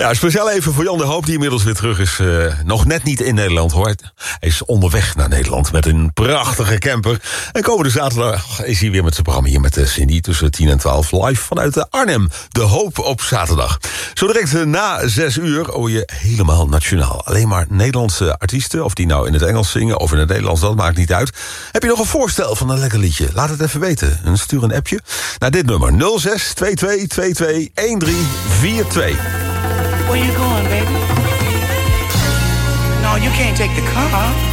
Ja, speciaal even voor Jan de Hoop, die inmiddels weer terug is. Nog net niet in Nederland, hoor. Hij is onderweg naar Nederland met een prachtige camper. En komende zaterdag is hij weer met zijn programma hier met Cindy tussen 10 en 12 live vanuit Arnhem. De Hoop op zaterdag. Zo direct na 6 uur hoor je helemaal nationaal. Alleen maar Nederlandse artiesten, of die nou in het Engels zingen of in het Nederlands, dat maakt niet uit. Heb je nog een voorstel van een lekker liedje? Laat het even weten. En stuur een appje naar dit nummer 06 22 22 1342. Where you going, baby? No, you can't take the car.